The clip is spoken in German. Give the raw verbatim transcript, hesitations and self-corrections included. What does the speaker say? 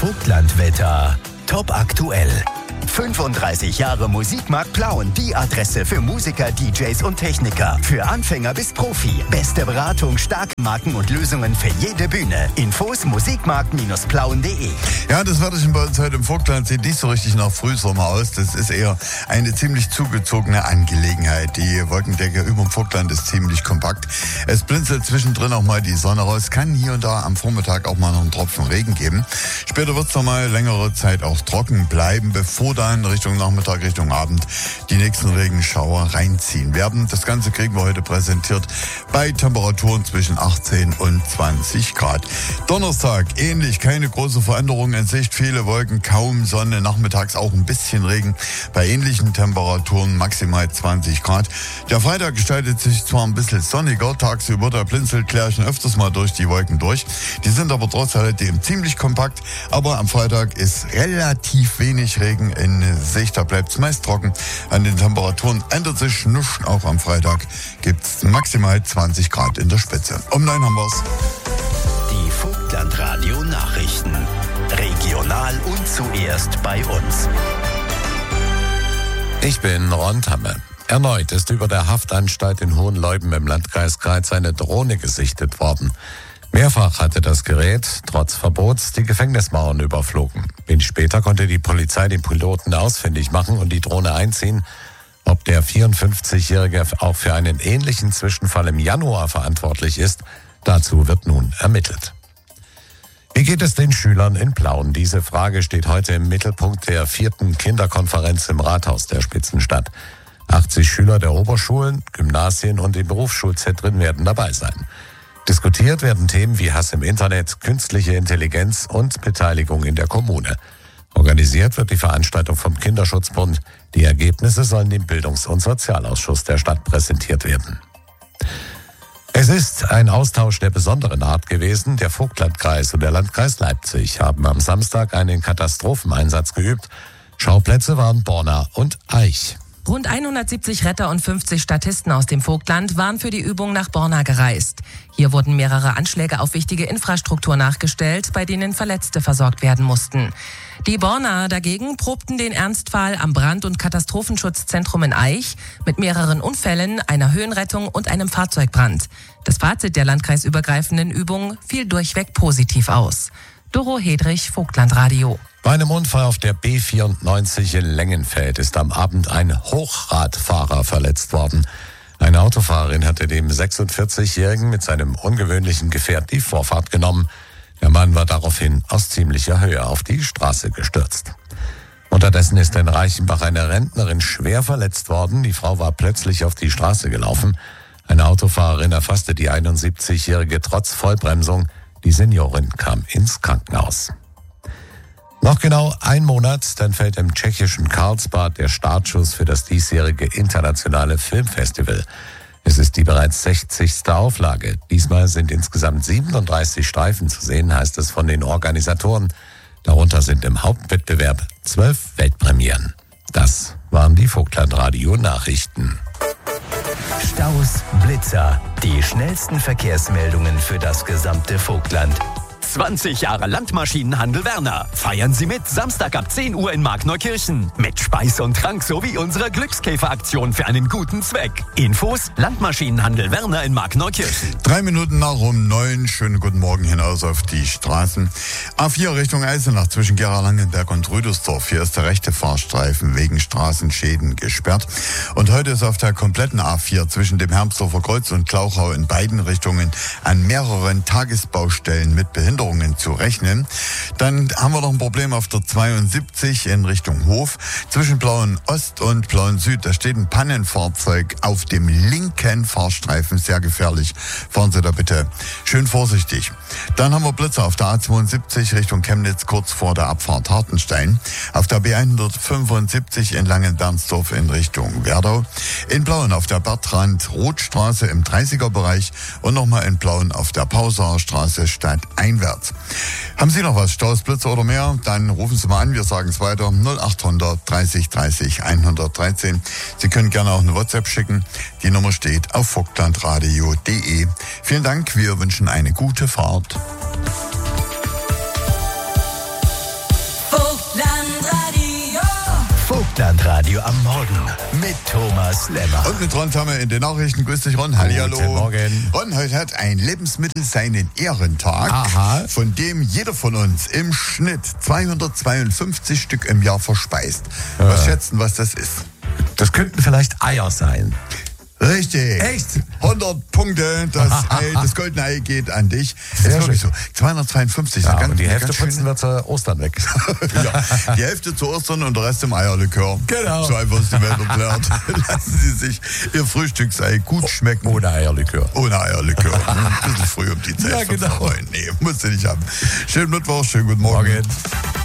Vogtlandwetter. Top aktuell. fünfunddreißig Jahre Musikmarkt Plauen. Die Adresse für Musiker, D Js und Techniker. Für Anfänger bis Profi. Beste Beratung, starke Marken und Lösungen für jede Bühne. Infos musikmarkt plauen punkt de. Ja, das Wetterchen bei uns heute im Vogtland sieht nicht so richtig nach Frühsommer aus. Das ist eher eine ziemlich zugezogene Angelegenheit. Die Wolkendecke über dem Vogtland ist ziemlich kompakt. Es blinzelt zwischendrin auch mal die Sonne raus. Kann hier und da am Vormittag auch mal noch einen Tropfen Regen geben. Später wird es noch mal längere Zeit auch trocken bleiben, bevor dann Richtung Nachmittag, Richtung Abend die nächsten Regenschauer reinziehen werden. Das Ganze kriegen wir heute präsentiert bei Temperaturen zwischen achtzehn und zwanzig Grad. Donnerstag ähnlich, keine große Veränderung in Sicht, viele Wolken, kaum Sonne, nachmittags auch ein bisschen Regen bei ähnlichen Temperaturen, maximal zwanzig Grad. Der Freitag gestaltet sich zwar ein bisschen sonniger, tagsüber, da blinzelt Klärchen öfters mal durch die Wolken durch. Die sind aber trotz alledem ziemlich kompakt, aber am Freitag ist relativ wenig Regen in Sicht, da bleibt es meist trocken. An den Temperaturen ändert sich nichts. Auch am Freitag gibt es maximal zwanzig Grad in der Spitze. Um neun haben wir's. Die Vogtlandradio Nachrichten. Regional und zuerst bei uns. Ich bin Ron Tamme. Erneut ist über der Haftanstalt in Hohenleuben im Landkreis Greiz eine Drohne gesichtet worden. Mehrfach hatte das Gerät, trotz Verbots, die Gefängnismauern überflogen. Wenig später konnte die Polizei den Piloten ausfindig machen und die Drohne einziehen. Ob der vierundfünfzigjährige auch für einen ähnlichen Zwischenfall im Januar verantwortlich ist, dazu wird nun ermittelt. Wie geht es den Schülern in Plauen? Diese Frage steht heute im Mittelpunkt der vierten Kinderkonferenz im Rathaus der Spitzenstadt. achtzig Schüler der Oberschulen, Gymnasien und den Berufsschulzentren werden dabei sein. Diskutiert werden Themen wie Hass im Internet, künstliche Intelligenz und Beteiligung in der Kommune. Organisiert wird die Veranstaltung vom Kinderschutzbund. Die Ergebnisse sollen dem Bildungs- und Sozialausschuss der Stadt präsentiert werden. Es ist ein Austausch der besonderen Art gewesen. Der Vogtlandkreis und der Landkreis Leipzig haben am Samstag einen Katastropheneinsatz geübt. Schauplätze waren Borna und Aich. Rund hundertsiebzig Retter und fünfzig Statisten aus dem Vogtland waren für die Übung nach Borna gereist. Hier wurden mehrere Anschläge auf wichtige Infrastruktur nachgestellt, bei denen Verletzte versorgt werden mussten. Die Borna dagegen probten den Ernstfall am Brand- und Katastrophenschutzzentrum in Aich mit mehreren Unfällen, einer Höhenrettung und einem Fahrzeugbrand. Das Fazit der landkreisübergreifenden Übung fiel durchweg positiv aus. Doro Hedrich, Vogtlandradio. Bei einem Unfall auf der B vierundneunzig in Lengenfeld ist am Abend ein Hochradfahrer verletzt worden. Eine Autofahrerin hatte dem sechsundvierzigjährigen mit seinem ungewöhnlichen Gefährt die Vorfahrt genommen. Der Mann war daraufhin aus ziemlicher Höhe auf die Straße gestürzt. Unterdessen ist in Reichenbach eine Rentnerin schwer verletzt worden. Die Frau war plötzlich auf die Straße gelaufen. Eine Autofahrerin erfasste die einundsiebzigjährige trotz Vollbremsung. Die Seniorin kam ins Krankenhaus. Noch genau ein Monat, dann fällt im tschechischen Karlsbad der Startschuss für das diesjährige internationale Filmfestival. Es ist die bereits sechzigste Auflage. Diesmal sind insgesamt siebenunddreißig Streifen zu sehen, heißt es von den Organisatoren. Darunter sind im Hauptwettbewerb zwölf Weltpremieren. Das waren die Vogtlandradio-Nachrichten. Staus, Blitzer, die schnellsten Verkehrsmeldungen für das gesamte Vogtland. zwanzig Jahre Landmaschinenhandel Werner. Feiern Sie mit Samstag ab zehn Uhr in Markneukirchen. Mit Speis und Trank sowie unserer Glückskäferaktion für einen guten Zweck. Infos Landmaschinenhandel Werner in Markneukirchen. Drei Minuten nach um neun. Schönen guten Morgen hinaus auf die Straßen. A vier Richtung Eisenach zwischen Gera-Langenberg und Rüdersdorf. Hier ist der rechte Fahrstreifen wegen Straßenschäden gesperrt. Und heute ist auf der kompletten A vier zwischen dem Hermsdorfer Kreuz und Klauchau in beiden Richtungen an mehreren Tagesbaustellen mit Behinderungen zu rechnen. Dann haben wir noch ein Problem auf der zweiundsiebzig in Richtung Hof. Zwischen Blauen Ost und Blauen Süd, da steht ein Pannenfahrzeug auf dem linken Fahrstreifen. Sehr gefährlich. Fahren Sie da bitte schön vorsichtig. Dann haben wir Blitzer auf der A zweiundsiebzig Richtung Chemnitz, kurz vor der Abfahrt Hartenstein. Auf der B hundertfünfundsiebzig in Langenbernsdorf in Richtung Werdau. In Blauen auf der Bertrand-Roth-Straße im dreißiger-Bereich und nochmal in Blauen auf der Pausauer Straße stadteinwärts. Haben Sie noch was, Staus, Blitzer oder mehr? Dann rufen Sie mal an, wir sagen es weiter, null achthundert dreißig dreißig hundertdreizehn. Sie können gerne auch eine WhatsApp schicken. Die Nummer steht auf vogtlandradio punkt de. Vielen Dank, wir wünschen eine gute Fahrt. Radio am Morgen mit Thomas Lemmer. Und mit Ron Tamme in den Nachrichten. Grüß dich, Ron. Hallihallo. Guten Morgen. Ron, heute hat ein Lebensmittel seinen Ehrentag, Aha. von dem jeder von uns im Schnitt zweihundertzweiundfünfzig Stück im Jahr verspeist. Ja. Was schätzen, was das ist? Das könnten vielleicht Eier sein. Richtig. Echt? hundert Punkte. Das, Ei, das goldene Ei geht an dich. Sehr ist wirklich schön. so. zweihundertzweiundfünfzig. Ja, ganz, und die Hälfte ganz putzen schöne- wir zu Ostern weg. ja, die Hälfte zu Ostern und der Rest im Eierlikör. Genau. So einfach ist die Welt erklärt. Lassen Sie sich Ihr Frühstücksei gut schmecken. Ohne Eierlikör. Ohne Eierlikör. Ein bisschen früh um die Zeit. Ja, genau. Nee, musst du nicht haben. Schönen Mittwoch, schönen guten Morgen. Morgen.